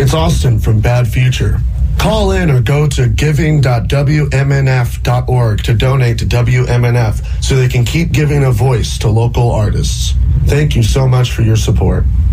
It's Austin from Bad Future. Call in or go to giving.wmnf.org to donate to WMNF so they can keep giving a voice to local artists. Thank you so much for your support.